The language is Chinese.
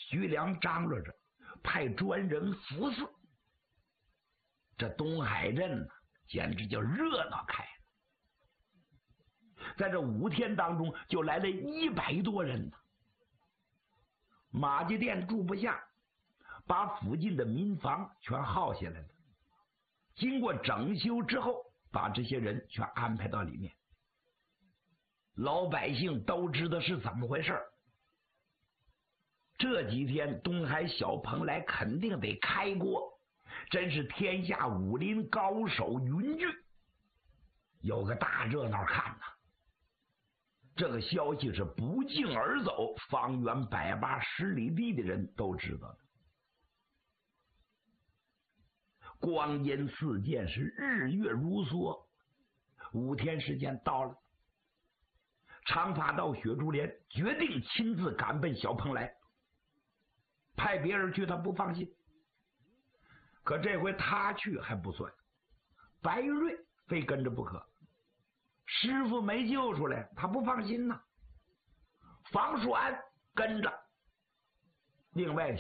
徐良张罗着派专人扶送。这东海镇简直就热闹开了。在这5天当中，就来了100多人呢。马家店住不下，把附近的民房全耗下来了。经过整修之后，把这些人全安排到里面。老百姓都知道是怎么回事。这几天东海小蓬莱肯定得开锅，真是天下武林高手云聚，有个大热闹看呐。这个消息是不胫而走，方圆180里地的人都知道的。光阴似箭，是日月如梭。5天时间到了，长发道雪珠莲决定亲自赶奔小蓬莱。派别人去他不放心，可这回他去还不算，白瑞非跟着不可。师傅没救出来，他不放心呐。房叔安跟着，另外